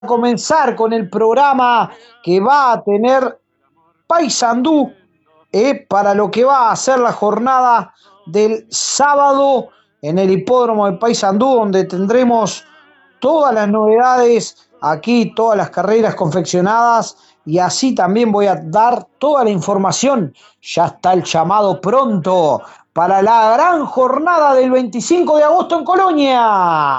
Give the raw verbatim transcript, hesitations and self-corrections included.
comenzar con el programa que va a tener Paysandú eh, para lo que va a ser la jornada del sábado en el hipódromo de Paysandú, donde tendremos todas las novedades aquí, todas las carreras confeccionadas, y así también voy a dar toda la información. Ya está el llamado pronto para la gran jornada del veinticinco de agosto en Colonia.